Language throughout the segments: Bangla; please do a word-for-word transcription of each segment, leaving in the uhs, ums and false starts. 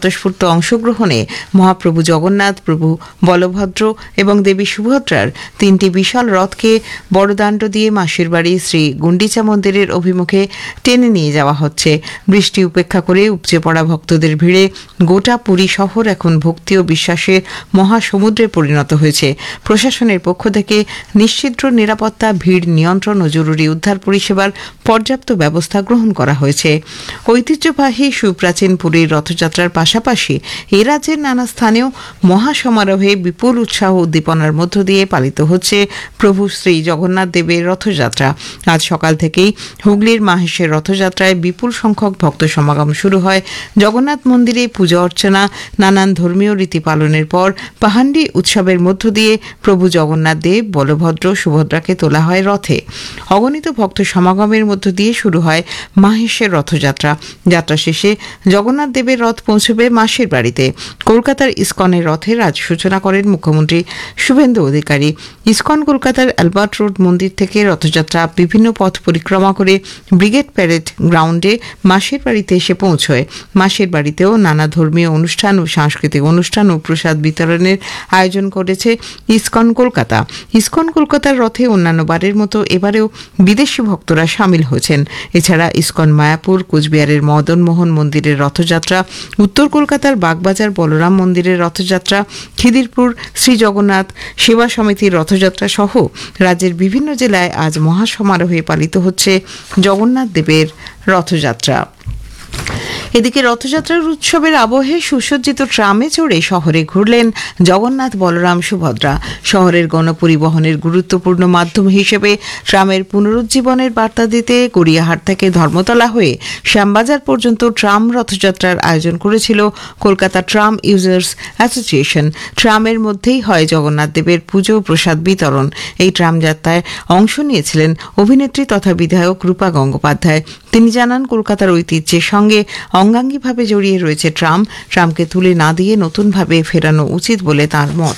স্বতঃস্ফূর্ত অংশগ্রহণে মহাপ্রভু জগন্নাথ, প্রভু বলভদ্র এবং দেবী সুভদ্রার তিনটি বিশাল রথকে বড়দাণ্ড দিয়ে মাসির বাড়ি শ্রী গুন্ডিচা মন্দিরের অভিমুখে টেনে নিয়ে যাওয়া হচ্ছে। বৃষ্টি উপেক্ষা করে উপচে পড়া ভক্তদের ভিড়ে গোটা পুরী শহর এখন ভক্তি ও বিশ্বাসের মহাসমুদ্রে পরিণত হয়েছে। প্রশাসনের পক্ষ থেকে নিশ্চিদ্র নিরাপত্তা, ভিড় নিয়ন্ত্রণ ও জরুরি উদ্ধার পরিষেবার পর্যাপ্ত ব্যবস্থা গ্রহণ করা হয়েছে। ঐতিহ্যবাহী সুপ্রাচীন পুরীর রথযাত্রার পাশাপাশি এ রাজ্যের নানা স্থানেও মহাসমারোহে বিপুল উৎসাহ উদ্দীপনার মধ্য দিয়ে পালিত হচ্ছে প্রভু শ্রী জগন্নাথ দেবের রথযাত্রা। আজ সকাল থেকেই হুগলির মাহেশের রথযাত্রায় বিপুল সংখ্যক ভক্ত সমাগম শুরু হয়। জগন্নাথ মন্দিরে পূজা অর্চনা, নানান ধর্মীয় রীতি পালনের পর পাহান্ডি উৎসবের মধ্য দিয়ে প্রভু জগন্নাথ দেব, বলভদ্র, সুভদ্রাকে তোলা হয় রথে। অগণিত ভক্ত সমাগমের মধ্য দিয়ে শুরু হয় মাহেশের রথযাত্রা। যাত্রা শেষে জগন্নাথ দেবের রথ পৌঁছবে মাসির বাড়িতে। কলকাতার ইসকনের রথের আজ সূচনা করেন মুখ্যমন্ত্রী শুভেন্দু অধিকারী। ইসকন কলকাতার অ্যালবার্ট রোড মন্দির থেকে রথযাত্রা বিভিন্ন পথ পরিক্রমা করে ব্রিগেড প্যারেড গ্রাউন্ডে মাসির বাড়িতে এসে পৌঁছয়। মাসির বাড়িতেও নানা ধর্মীয় অনুষ্ঠান ও সাংস্কৃতিক অনুষ্ঠান ও প্রসাদ বিতরণের আয়োজন করেছে ইসকন কলকাতা। ইসকন কলকাতার রথে অন্যান্য বারের মতো এবারেও বিদেশি ভক্তরা সামিল হয়েছেন। এছাড়া ইসকন মায়াপুর, কোচবিহারের মদন মোহন মন্দিরের রথযাত্রা, উত্তর কলকাতার বাগবাজার বলরাম মন্দিরের রথযাত্রা, খিদিরপুর শ্রী জগন্নাথ সেবা সমিতির রথযাত্রা সহ রাজ্যের বিভিন্ন জেলায় আজ মহাসমারোহে পালিত হচ্ছে জগন্নাথ দেবের রথযাত্রা। এদিকে রথযাত্রার উৎসবের আবহে সুসজ্জিত ট্রামে চড়ে শহরে ঘুরলেন জগন্নাথ, বলরাম, সুভদ্রা। শহরের গণপরিবহনের গুরুত্বপূর্ণ মাধ্যম হিসেবে ট্রামের পুনরুজ্জীবনের বার্তা দিতে গড়িয়াহাট থেকে ধর্মতলা হয়ে শ্যামবাজার পর্যন্ত ট্রাম রথযাত্রার আয়োজন করেছিল কলকাতা ট্রাম ইউজার্স অ্যাসোসিয়েশন। ট্রামের মধ্যেই হয় জগন্নাথ দেবের পুজো প্রসাদ বিতরণ। এই ট্রাম যাত্রায় অংশ নিয়েছিলেন অভিনেত্রী তথা বিধায়ক রূপা গঙ্গোপাধ্যায়। তিনি জানান, কলকাতার ঐতিহ্যের সঙ্গে অঙ্গাঙ্গিভাবে জড়িয়ে রয়েছে ট্রাম। ট্রামকে তুলে না দিয়ে নতুনভাবে ফেরানো উচিত বলে তাঁর মত।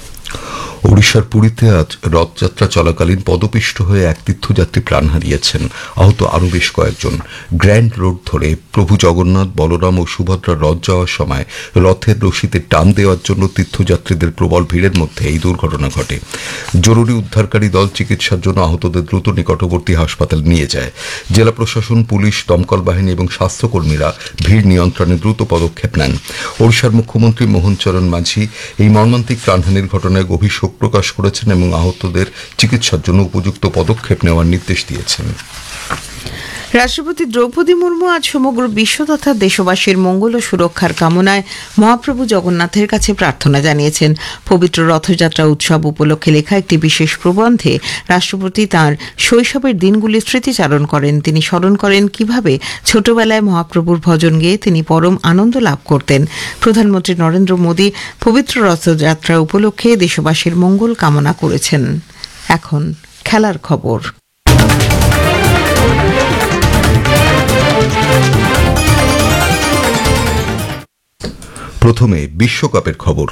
ওড়িশার পুরীতে আজ রথযাত্রা চলাকালীন পদপিষ্ট হয়ে এক তীর্থযাত্রী প্রাণ হারিয়েছেন। আহত আরও বেশ কয়েকজন। গ্র্যান্ড রোড ধরে প্রভু জগন্নাথ, বলরাম ও সুভদ্রার রথ যাওয়ার সময় রথের রশিতে টান দেওয়ার জন্য তীর্থযাত্রীদের প্রবল ভিড়ের মধ্যে এই দুর্ঘটনা ঘটে। জরুরি উদ্ধারকারী দল চিকিৎসার জন্য আহতদের দ্রুত নিকটবর্তী হাসপাতালে নিয়ে যায়। জেলা প্রশাসন, পুলিশ, দমকল বাহিনী এবং স্বাস্থ্যকর্মীরা ভিড় নিয়ন্ত্রণে দ্রুত পদক্ষেপ নেন। ওড়িশার মুখ্যমন্ত্রী মোহন চরণ মাঝি এই মর্মান্তিক প্রাণহানির ঘটনায় গভীর শোক প্রকাশ করেছেন এবং আহতদের চিকিৎসার জন্য উপযুক্ত পদক্ষেপ নেওয়ার নির্দেশ দিয়েছেন। রাষ্ট্রপতি দ্রৌপদী মুর্মু আজ সমগ্র বিশ্ব তথা দেশবাসীর মঙ্গল ও সুরক্ষার কামনায় মহাপ্রভু জগন্নাথের কাছে প্রার্থনা জানিয়েছেন। পবিত্র রথযাত্রা উৎসব উপলক্ষে লেখা একটি বিশেষ প্রবন্ধে রাষ্ট্রপতি তাঁর শৈশবের দিনগুলি স্মৃতিচারণ করেন। তিনি স্মরণ করেন কিভাবে ছোটবেলায় মহাপ্রভুর ভজন গেয়ে তিনি পরম আনন্দ লাভ করতেন। প্রধানমন্ত্রী নরেন্দ্র মোদী পবিত্র রথযাত্রা উপলক্ষে দেশবাসীর মঙ্গল কামনা করেছেন। এখন খেলার খবর। প্রথমে বিশ্বকাপের খবর।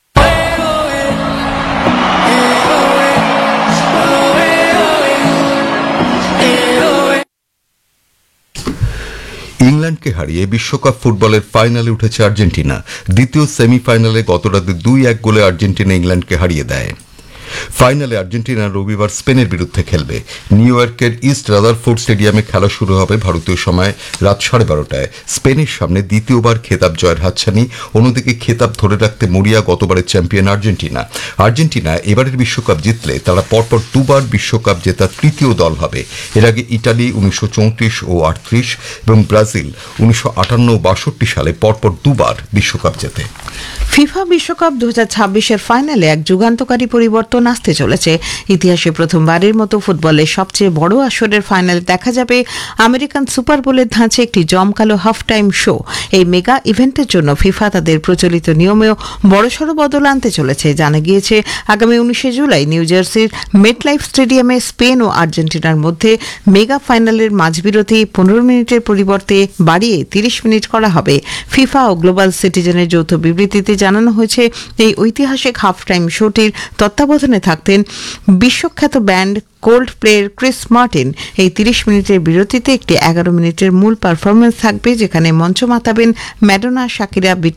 ইংল্যান্ডকে হারিয়ে বিশ্বকাপ ফুটবলের ফাইনালে উঠেছে আর্জেন্টিনা। দ্বিতীয় সেমিফাইনালে গতরাতে দুই এক গোলে আর্জেন্টিনা ইংল্যান্ডকে হারিয়ে দেয়। ফাইনালে আর্জেন্টিনা রবিবার স্পেনের বিরুদ্ধে খেলবে। নিউ ইয়র্কের ইস্ট রাদারফোর্ড স্টেডিয়ামে খেলা শুরু হবে ভারতীয় সময় রাত সাড়ে বারোটায়। স্পেনের সামনে দ্বিতীয়বার খেতাব জয়ের হাতছানি। অন্যদিকে খেতাব ধরে রাখতে মরিয়া গতবারের চ্যাম্পিয়ন আর্জেন্টিনা। আর্জেন্টিনা এবারের বিশ্বকাপ জিতলে তারা পরপর দুবার বিশ্বকাপ জেতার তৃতীয় দল হবে। এর আগে ইটালি উনিশশো চৌত্রিশ ও আটত্রিশ এবং ব্রাজিল উনিশশো আটান্ন ও বাষট্টি সালে পরপর দুবার বিশ্বকাপ জেতে। ফিফা বিশ্বকাপ দু হাজার ছাব্বিশের ফাইনালে এক যুগান্তকারী পরিবর্তন আসতে চলেছে। ইতিহাসে প্রথমবারের মতো ফুটবলের সবচেয়ে বড় আসরের ফাইনালে দেখা যাবে আমেরিকান সুপার বোলের ধাঁচে একটি জমকালো হাফ টাইম শো। এই মেগা ইভেন্টের জন্য ফিফা তাদের প্রচলিত নিয়মেও বড়সড় বদল আনতে চলেছে। জানা গিয়েছে, আগামী উনিশে জুলাই নিউ জার্সির মেটলাইফ স্টেডিয়ামে স্পেন ও আর্জেন্টিনার মধ্যে মেগা ফাইনালের মাঝবিরতি পনেরো মিনিটের পরিবর্তে বাড়িয়ে তিরিশ মিনিট করা হবে। ফিফা ও গ্লোবাল সিটিজেনের যৌথ বিবৃতিতে জানানো হয়েছে, এই ঐতিহাসিক হাফ টাইম শোটির তত্ত্বাবধানে থাকতেন বিশ্বখ্যাত ব্যান্ড কোল্ড প্লের ক্রিস মার্টিন। এই তিরিশ মিনিটের বিরতিতে একটি এগারো মিনিটের মূল পারফরমেন্স থাকবে, যেখানে মঞ্চ মাতাবেন ম্যাডোনা, শাকিরা,